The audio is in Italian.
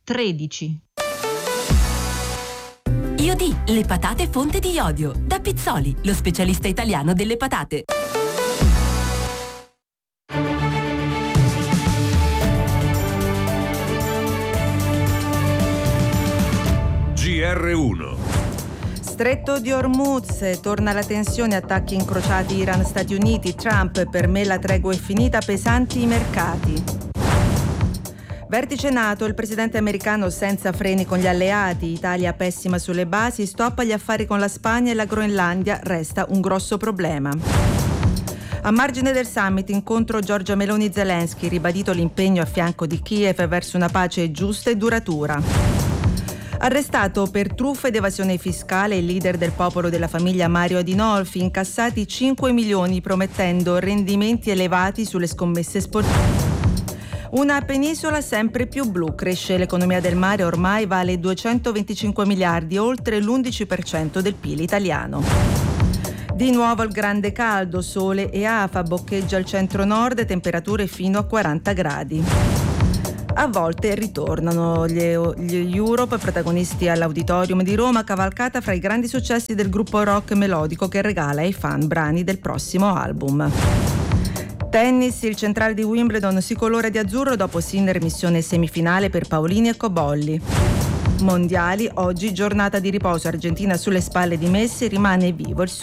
13. IOD, le patate fonte di iodio. Da Pizzoli, lo specialista italiano delle patate. GR1. Stretto di Hormuz, torna la tensione, attacchi incrociati Iran-Stati Uniti, Trump, per me la tregua è finita, pesanti i mercati. Vertice NATO, il presidente americano senza freni con gli alleati, Italia pessima sulle basi, stop agli affari con la Spagna e la Groenlandia, resta un grosso problema. A margine del summit, incontro Giorgia Meloni-Zelensky, ribadito l'impegno a fianco di Kiev verso una pace giusta e duratura. Arrestato per truffa ed evasione fiscale il leader del Popolo della Famiglia Mario Adinolfi, incassati 5 milioni promettendo rendimenti elevati sulle scommesse sportive. Una penisola sempre più blu, cresce l'economia del mare, ormai vale 225 miliardi, oltre l'11% del PIL italiano. Di nuovo il grande caldo, sole e afa, boccheggia il centro-nord, temperature fino a 40 gradi. A volte ritornano gli Europe, protagonisti all'Auditorium di Roma, cavalcata fra i grandi successi del gruppo rock melodico che regala ai fan brani del prossimo album. Tennis, il centrale di Wimbledon si colora di azzurro dopo Sinner missione semifinale per Paolini e Cobolli. Mondiali, oggi giornata di riposo, Argentina sulle spalle di Messi, rimane vivo il